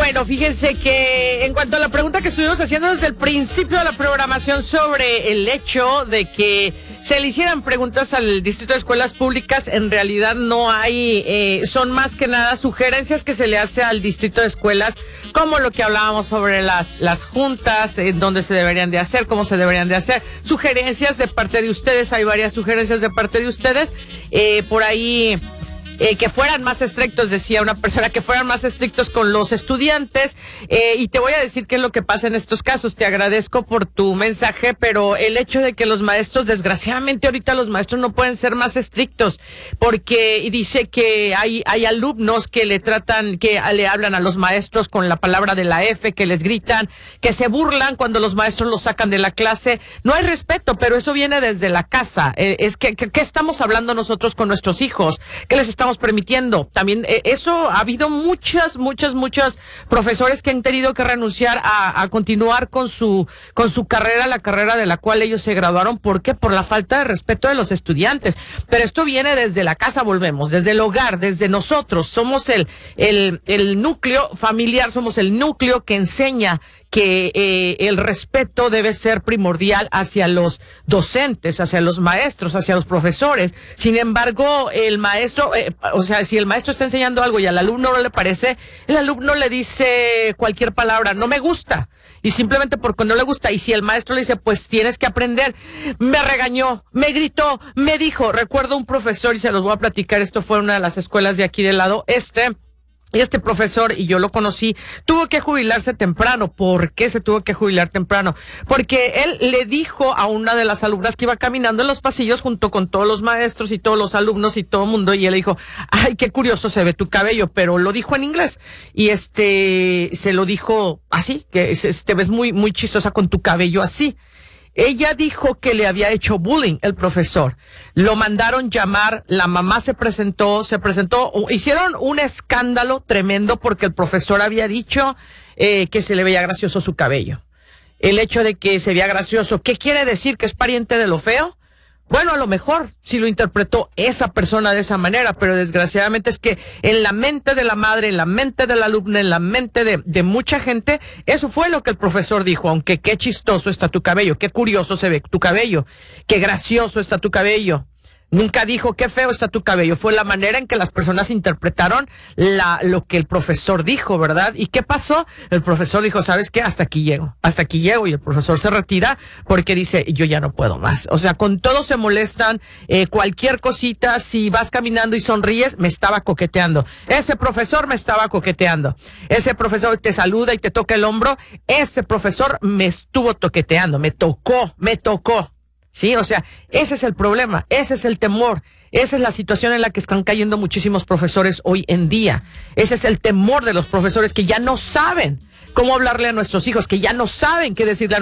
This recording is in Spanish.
Bueno, fíjense que en cuanto a la pregunta que estuvimos haciendo desde el principio de la programación sobre el hecho de que se le hicieran preguntas al Distrito de Escuelas Públicas, en realidad no hay, son más que nada sugerencias que se le hace al Distrito de Escuelas, como lo que hablábamos sobre las juntas, dónde se deberían de hacer, cómo se deberían de hacer, sugerencias de parte de ustedes, hay varias sugerencias de parte de ustedes, por ahí... que fueran más estrictos, decía una persona, que fueran más estrictos con los estudiantes, y te voy a decir qué es lo que pasa en estos casos. Te agradezco por tu mensaje, pero el hecho de que los maestros, desgraciadamente ahorita los maestros no pueden ser más estrictos, porque dice que hay alumnos que le hablan a los maestros con la palabra de la F, que les gritan, que se burlan cuando los maestros los sacan de la clase. No hay respeto, pero eso viene desde la casa. ¿Qué estamos hablando nosotros con nuestros hijos? ¿Qué les estamos permitiendo? También eso, ha habido muchas profesores que han tenido que renunciar a continuar con su carrera, la carrera de la cual ellos se graduaron. ¿Por qué? Por la falta de respeto de los estudiantes. Pero esto viene desde la casa, volvemos, desde el hogar, desde nosotros. Somos el núcleo familiar, somos el núcleo que enseña que el respeto debe ser primordial hacia los docentes, hacia los maestros, hacia los profesores. Sin embargo, el maestro, si el maestro está enseñando algo y al alumno no le parece, el alumno le dice cualquier palabra, no me gusta, y simplemente porque no le gusta. Y si el maestro le dice, pues tienes que aprender, me regañó, me gritó, me dijo. Recuerdo un profesor, y se los voy a platicar, esto fue una de las escuelas de aquí del lado, este profesor, y yo lo conocí, tuvo que jubilarse temprano. ¿Por qué se tuvo que jubilar temprano? Porque él le dijo a una de las alumnas que iba caminando en los pasillos junto con todos los maestros y todos los alumnos y todo el mundo, y él le dijo, ay, qué curioso se ve tu cabello, pero lo dijo en inglés, y se lo dijo así, que te ves muy chistosa con tu cabello así. Ella dijo que le había hecho bullying el profesor. Lo mandaron llamar, la mamá se presentó, hicieron un escándalo tremendo porque el profesor había dicho que se le veía gracioso su cabello. El hecho de que se veía gracioso, ¿qué quiere decir? ¿Que es pariente de lo feo? Bueno, a lo mejor sí lo interpretó esa persona de esa manera, pero desgraciadamente es que en la mente de la madre, en la mente de la alumna, en la mente de mucha gente, eso fue lo que el profesor dijo. Aunque qué chistoso está tu cabello, qué curioso se ve tu cabello, qué gracioso está tu cabello. Nunca dijo qué feo está tu cabello. Fue la manera en que las personas interpretaron lo que el profesor dijo, ¿verdad? ¿Y qué pasó? El profesor dijo, ¿sabes qué? Hasta aquí llego. Y el profesor se retira porque dice, yo ya no puedo más. O sea, con todo se molestan, cualquier cosita, si vas caminando y sonríes, me estaba coqueteando. Ese profesor me estaba coqueteando. Ese profesor te saluda y te toca el hombro. Ese profesor me estuvo toqueteando, me tocó. Sí, o sea, ese es el problema, ese es el temor, esa es la situación en la que están cayendo muchísimos profesores hoy en día. Ese es el temor de los profesores, que ya no saben cómo hablarle a nuestros hijos, que ya no saben qué decirle a